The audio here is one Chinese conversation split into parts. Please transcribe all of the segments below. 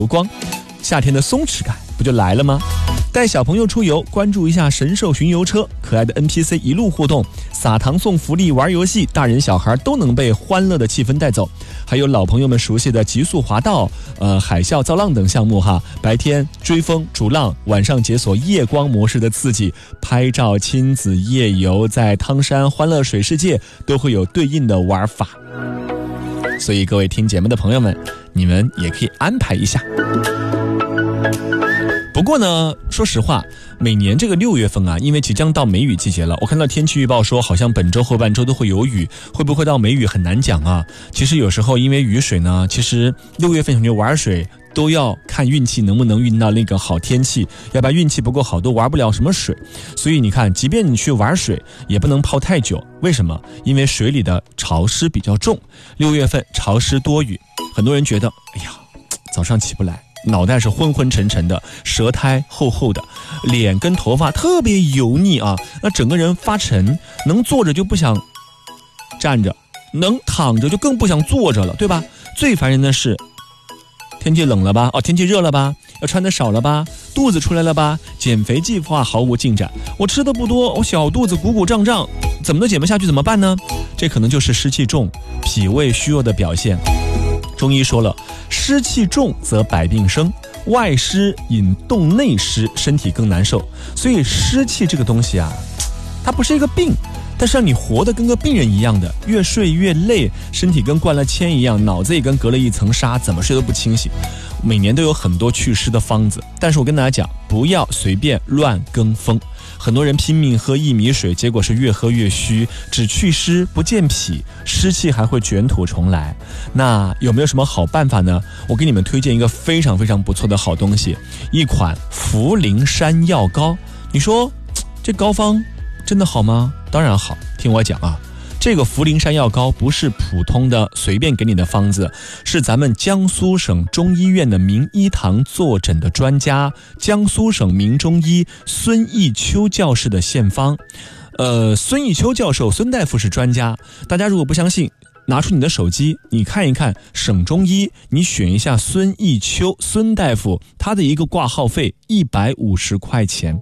光，夏天的松弛感不就来了吗？带小朋友出游，关注一下神兽巡游车，可爱的 NPC 一路互动，撒糖送福利，玩游戏，大人小孩都能被欢乐的气氛带走。还有老朋友们熟悉的极速滑道、海啸造浪等项目哈，白天追风逐浪，晚上解锁夜光模式的刺激，拍照、亲子夜游，在汤山欢乐水世界都会有对应的玩法。所以各位听节目的朋友们，你们也可以安排一下。不过呢，说实话，每年这个6月份啊，因为即将到梅雨季节了，我看到天气预报说好像本周后半周都会有雨，会不会到梅雨很难讲啊。其实有时候因为雨水呢，其实6月份想去玩水都要看运气能不能遇到那个好天气，要不然运气不够好都玩不了什么水。所以你看，即便你去玩水也不能泡太久，为什么？因为水里的潮湿比较重，6月份潮湿多雨，很多人觉得哎呀，早上起不来，脑袋是昏昏沉沉的，舌苔厚厚的，脸跟头发特别油腻啊，那整个人发沉，能坐着就不想站着，能躺着就更不想坐着了，对吧？最烦人的是天气冷了吧，天气热了吧，要穿的少了吧，肚子出来了吧，减肥计划毫无进展，我吃的不多，我小肚子鼓鼓胀胀，怎么都减不下去，怎么办呢？这可能就是湿气重，脾胃虚弱的表现。中医说了，湿气重则百病生，外湿引动内湿，身体更难受。所以湿气这个东西啊，它不是一个病，但是让你活得跟个病人一样的，越睡越累，身体跟灌了铅一样，脑子也跟隔了一层纱，怎么睡都不清醒。每年都有很多祛湿的方子，但是我跟大家讲，不要随便乱跟风。很多人拼命喝薏米水，结果是越喝越虚，只祛湿不健脾，湿气还会卷土重来。那有没有什么好办法呢？我给你们推荐一个非常非常不错的好东西，一款茯苓山药膏。你说这膏方真的好吗？当然好，听我讲啊。这个茯苓山药膏不是普通的随便给你的方子，是咱们江苏省中医院的名医堂坐诊的专家，江苏省名中医孙义秋教授的献方。孙义秋教授，孙大夫是专家，大家如果不相信，拿出你的手机，你看一看省中医，你选一下孙义秋孙大夫，他的一个挂号费150块钱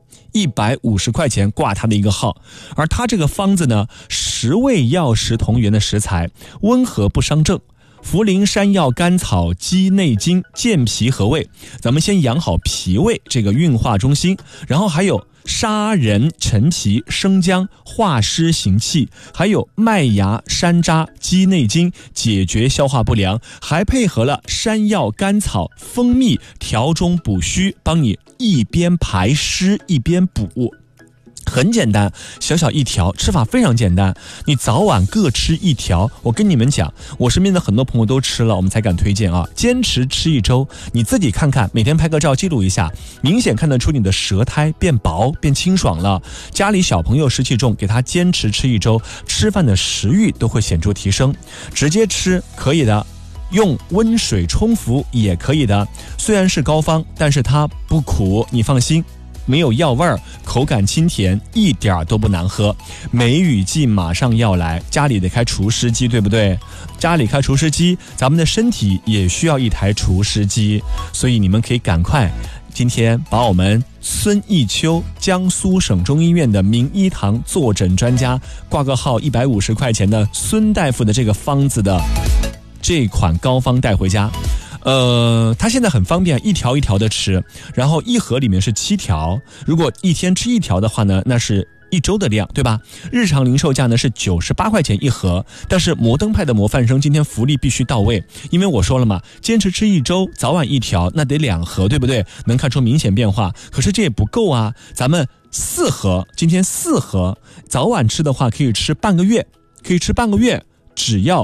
，150块钱挂他的一个号。而他这个方子呢，10味药食同源的食材，温和不伤正，茯苓山药甘草鸡内金，健脾和胃。咱们先养好脾胃这个运化中心，然后还有砂仁、陈皮、生姜化湿行气，还有麦芽、山楂、鸡内金解决消化不良，还配合了山药、甘草、蜂蜜调中补虚，帮你一边排湿一边补。很简单，小小一条，吃法非常简单，你早晚各吃一条。我跟你们讲，我身边的很多朋友都吃了，我们才敢推荐啊。坚持吃1周，你自己看看，每天拍个照记录一下，明显看得出你的舌苔变薄变清爽了。家里小朋友湿气重，给他坚持吃1周，吃饭的食欲都会显著提升。直接吃可以的，用温水冲服也可以的。虽然是膏方，但是它不苦，你放心，没有药味儿，口感清甜，一点都不难喝。梅雨季马上要来，家里得开除湿机，对不对？家里开除湿机，咱们的身体也需要一台除湿机，所以你们可以赶快今天把我们孙义秋江苏省中医院的名医堂坐诊专家挂个号150块钱的孙大夫的这个方子的这款膏方带回家。它现在很方便，一条一条的吃，然后一盒里面是7条，如果一天吃1条的话呢，那是1周的量，对吧？日常零售价呢是98块钱一盒，但是摩登派的模范生今天福利必须到位，因为我说了嘛，坚持吃1周，早晚1条，那得2盒，对不对？能看出明显变化。可是这也不够啊，咱们4盒，今天4盒，早晚吃的话可以吃半个月，只要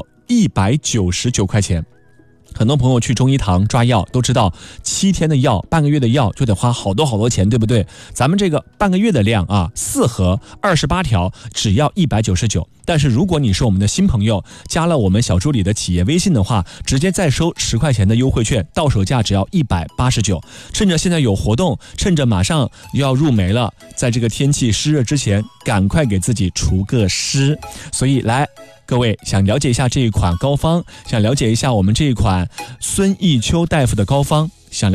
199块钱。很多朋友去中医堂抓药都知道，7天的药，半个月的药就得花好多钱，对不对？咱们这个半个月的量啊，4盒28条，只要199。但是如果你是我们的新朋友，加了我们小助理的企业微信的话，直接再收10块钱的优惠券，到手价只要189。趁着现在有活动，趁着马上要入梅了，在这个天气湿热之前，赶快给自己除个湿。所以来各位想了解一下这一款膏方，想了解一下我们这一款孙艺秋大夫的膏方，